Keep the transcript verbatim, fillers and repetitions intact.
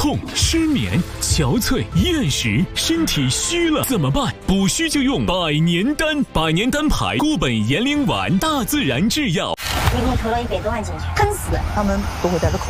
痛、失眠、憔悴、厌食，身体虚了怎么办？补虚就用百年丹，百年丹牌固本延龄丸，大自然制药。 你给你投了一百多万进去，坑死！ 他们都会带着口